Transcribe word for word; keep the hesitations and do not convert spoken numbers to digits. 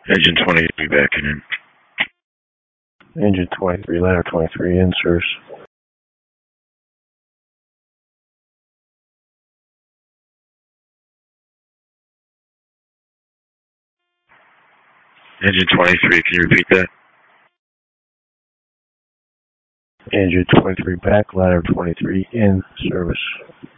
Engine twenty-three backing in. Engine twenty-three, ladder twenty-three in, sirs. Engine twenty-three, can you repeat that? Engine twenty-three back, ladder twenty-three in service.